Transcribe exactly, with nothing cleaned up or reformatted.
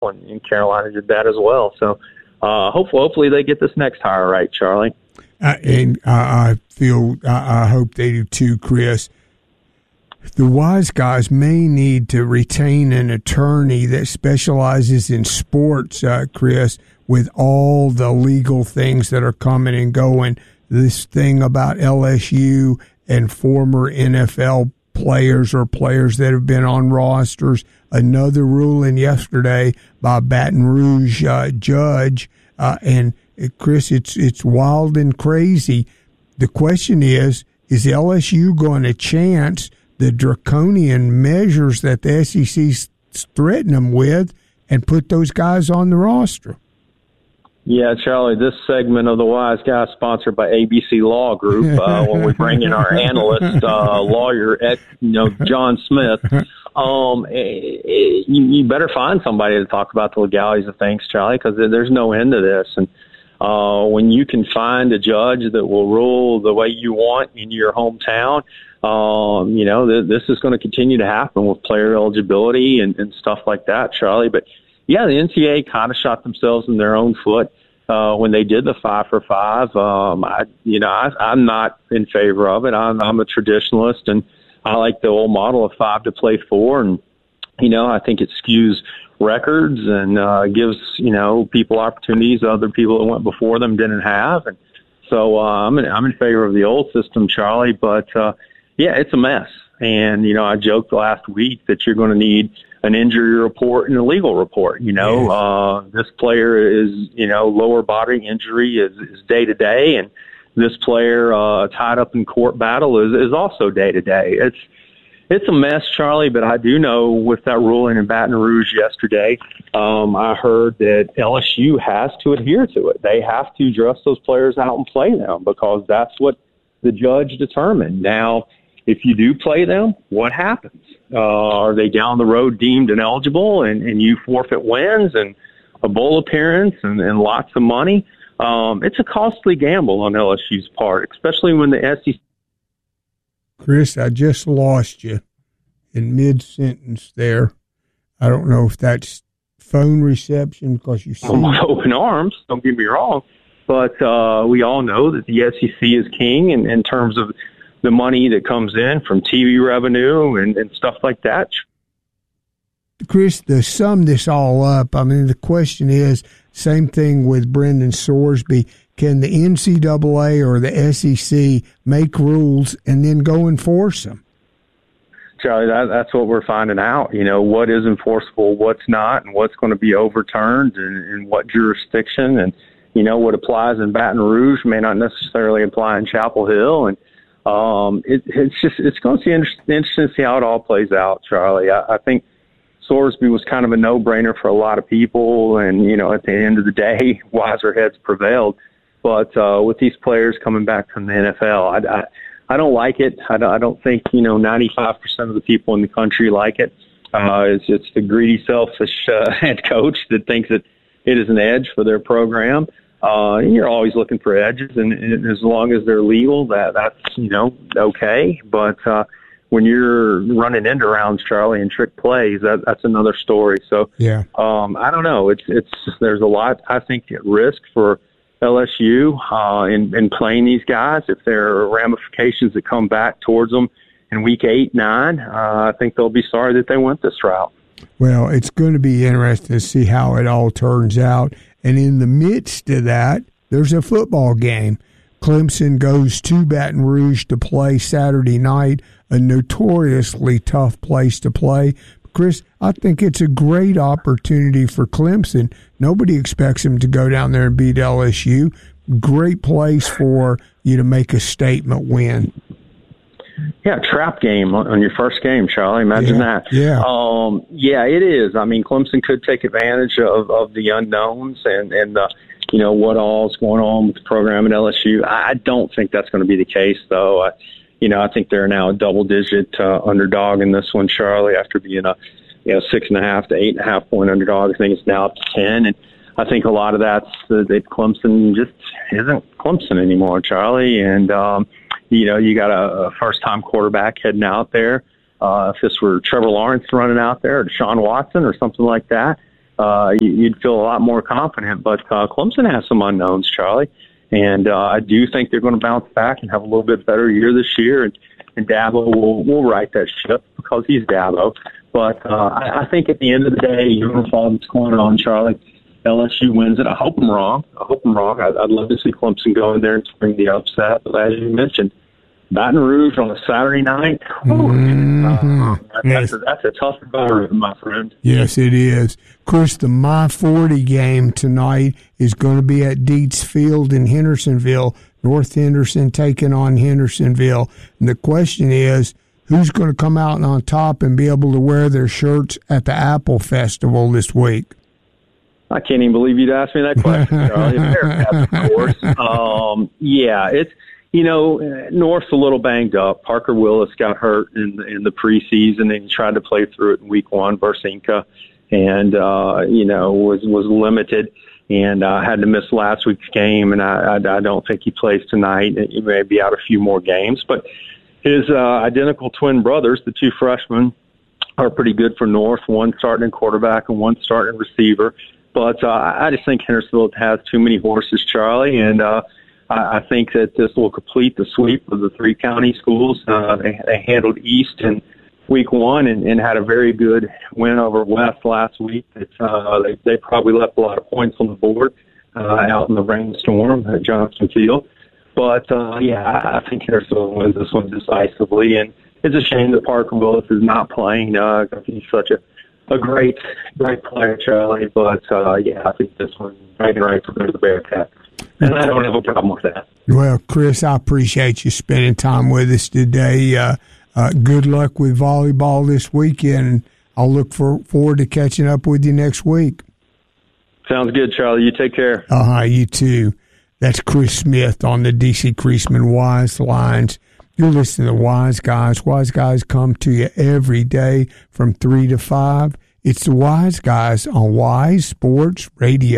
and, and Carolina did that as well. So uh, hopefully, hopefully they get this next hire right, Charlie. Uh, and uh, I feel, I, I hope they do too, Chris. The Wise Guys may need to retain an attorney that specializes in sports, uh, Chris, with all the legal things that are coming and going. This thing about L S U and former N F L players or players that have been on rosters. Another ruling yesterday by Baton Rouge uh, judge. Uh, and, uh, Chris, it's it's wild and crazy. The question is, is L S U going to chance the draconian measures that the S E C's threatened them with and put those guys on the roster? Yeah, Charlie, this segment of the Wise Guy is sponsored by A B C Law Group. Uh, when we bring in our analyst, uh, lawyer, you know, John Smith, um, it, it, you, you better find somebody to talk about the legalities of things, Charlie, because there's no end to this. And uh, when you can find a judge that will rule the way you want in your hometown, um, you know, th- this is going to continue to happen with player eligibility and, and stuff like that, Charlie. But yeah, the N C double A kind of shot themselves in their own foot uh, when they did the five for five. Um, I, you know, I, I'm not in favor of it. I'm, I'm a traditionalist, and I like the old model of five to play four. And you know, I think it skews records and uh, gives you know people opportunities other people that went before them didn't have. And so uh, I'm in, I'm in favor of the old system, Charlie. But uh, yeah, it's a mess. And you know, I joked last week that you're going to need an injury report and a legal report. You know, yes. uh, this player is, you know, lower body injury is, is day to day. And this player, uh, tied up in court battle is, is also day to day. It's, it's a mess, Charlie, but I do know with that ruling in Baton Rouge yesterday, um, I heard that L S U has to adhere to it. They have to dress those players out and play them because that's what the judge determined. Now, if you do play them, what happens? Uh, are they down the road deemed ineligible and, and you forfeit wins and a bowl appearance and, and lots of money? Um, it's a costly gamble on L S U's part, especially when the S E C. Chris, I just lost you in mid-sentence there. I don't know if that's phone reception because you see my open arms, don't get me wrong, but uh, we all know that the S E C is king in, in terms of the money that comes in from T V revenue and, and stuff like that. Chris, to sum this all up, I mean, the question is, same thing with Brendan Sorsby. Can the N C double A or the S E C make rules and then go enforce them? Charlie, that, that's what we're finding out. You know, what is enforceable, what's not, and what's going to be overturned and, and what jurisdiction. And, you know, what applies in Baton Rouge may not necessarily apply in Chapel Hill. And Um, it, it's just, it's going to be interesting, interesting to see how it all plays out, Charlie. I, I think Sorsby was kind of a no-brainer for a lot of people. And, you know, at the end of the day, wiser heads prevailed. But, uh, with these players coming back from the N F L, I, I, I don't like it. I don't, I don't think, you know, ninety-five percent of the people in the country like it. Uh, it's, it's the greedy, selfish, uh, head coach that thinks that it is an edge for their program. Uh, and you're always looking for edges, and, and as long as they're legal, that that's, you know, okay. But uh, when you're running end arounds, Charlie, and trick plays, that, that's another story. So, yeah, um, I don't know. It's it's there's a lot, I think, at risk for L S U uh, in, in playing these guys. If there are ramifications that come back towards them in week eight, nine, uh, I think they'll be sorry that they went this route. Well, it's going to be interesting to see how it all turns out. And in the midst of that, there's a football game. Clemson goes to Baton Rouge to play Saturday night, a notoriously tough place to play. Chris, I think it's a great opportunity for Clemson. Nobody expects them to go down there and beat L S U. Great place for you to make a statement win. Yeah, trap game on your first game, Charlie. Imagine yeah, that. Yeah. Um, yeah, it is. I mean, Clemson could take advantage of, of the unknowns and, and the, you know, what all's going on with the program at L S U. I don't think that's going to be the case, though. I, you know, I think they're now a double-digit uh, underdog in this one, Charlie, after being a, you know, six and a half to eight and a half point underdog. I think it's now up to ten. And I think a lot of that's uh, that Clemson just isn't Clemson anymore, Charlie. And, um, you know, you got a, a first-time quarterback heading out there. Uh, if this were Trevor Lawrence running out there or Deshaun Watson or something like that, uh, you'd feel a lot more confident. But uh, Clemson has some unknowns, Charlie, and uh, I do think they're going to bounce back and have a little bit better year this year. And, and Dabo will will right that ship because he's Dabo. But uh, I, I think at the end of the day, you're going to follow what's going on, Charlie. L S U wins it. I hope I'm wrong. I hope I'm wrong. I'd, I'd love to see Clemson go in there and spring the upset. But as you mentioned, Baton Rouge on a Saturday night, mm-hmm. uh, that's, yes. a, that's a tough environment, my friend. Yes, it is. Chris, the My forty game tonight is going to be at Dietz Field in Hendersonville. North Henderson taking on Hendersonville. And the question is, who's going to come out on top and be able to wear their shirts at the Apple Festival this week? I can't even believe you'd ask me that question, Charlie. Bearcats, of course. Um, yeah, it's, you know, North's a little banged up. Parker Willis got hurt in the, in the preseason, and he tried to play through it in week one versus Inca, and, uh, you know, was, was limited and uh, had to miss last week's game, and I, I, I don't think he plays tonight. He may be out a few more games. But his uh, identical twin brothers, the two freshmen, are pretty good for North, one starting in quarterback and one starting receiver. But uh, I just think Hendersonville has too many horses, Charlie, and uh, I, I think that this will complete the sweep of the three county schools. Uh, they, they handled East in week one and, and had a very good win over West last week. It's, uh, they, they probably left a lot of points on the board uh, out in the rainstorm at Johnson Field. But, uh, yeah, I, I think Hendersonville wins this one decisively, and it's a shame that Parker Willis is not playing. Uh, he's such a A great, great player, Charlie, but, uh, yeah, I think this one right and right for the Bearcats. And I don't have a problem with that. Well, Chris, I appreciate you spending time with us today. Uh, uh, good luck with volleyball this weekend. I'll look for, forward to catching up with you next week. Sounds good, Charlie. You take care. Uh-huh, you too. That's Chris Smith on the D C Creasman Wise Lines. You're listening to Wise Guys. Wise Guys come to you every day from three to five. It's the Wise Guys on Wise Sports Radio.